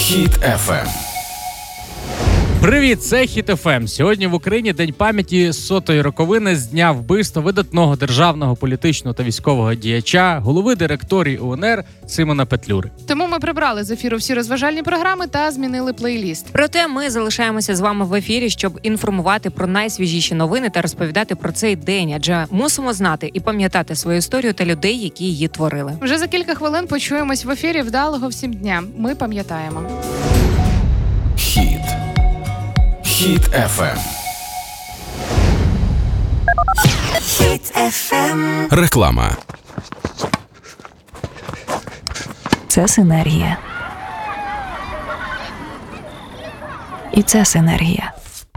Хіт FM. Привіт, це Хіт FM. Сьогодні в Україні День пам'яті 100-ї роковини з дня вбивства видатного державного, політичного та військового діяча, голови директорії УНР Симона Петлюри. Тому ми прибрали з ефіру всі розважальні програми та змінили плейліст. Проте ми залишаємося з вами в ефірі, щоб інформувати про найсвіжіші новини та розповідати про цей день, адже мусимо знати і пам'ятати свою історію та людей, які її творили. Вже за кілька хвилин почуємось в ефірі. Вдалого всім дня. Ми пам'ятаємо. Хіт FM. Реклама. Це синергія. І це синергія.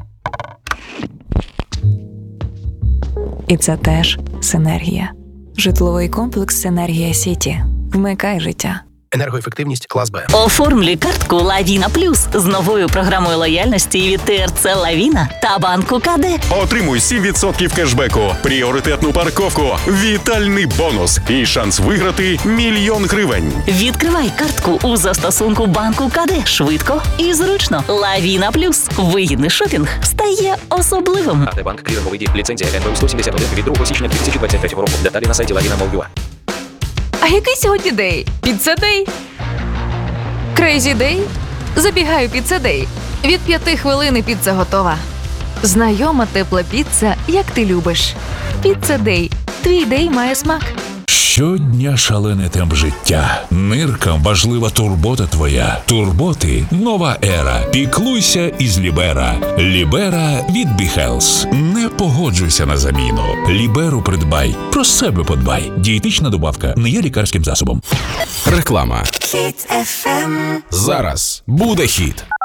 І це теж синергія. Житловий комплекс «Синергія Сіті». Вмикай життя. Енергоефективність клас Б. Оформлюй картку Лавіна Плюс з новою програмою лояльності від ТРЦ Лавіна та банку КД. Отримуй 7% кешбеку, пріоритетну парковку, вітальний бонус і шанс виграти 1 мільйон гривень. Відкривай картку у застосунку банку КД швидко і зручно. Лавіна Плюс. Вигідний шопінг стає особливим. АТ Банк, кліринговий дій, ліцензія НБУ 171 від 2 січня 2023 року. Деталі на сайті Lavina.mol.ua. А який сьогодні день? Піцца-дей? Крейзі-дей? Забігаю піцца-дей. Від 5 хвилин піца готова. Знайома тепла піца, як ти любиш. Піцца-дей. Твій дей має смак. Щодня шалений темп життя. Ниркам важлива турбота твоя. Турботи – нова ера. Піклуйся із Лібера. Лібера від Біхелс. Не погоджуйся на заміну. Ліберу придбай. Про себе подбай. Дієтична добавка не є лікарським засобом. Реклама. Зараз буде хіт.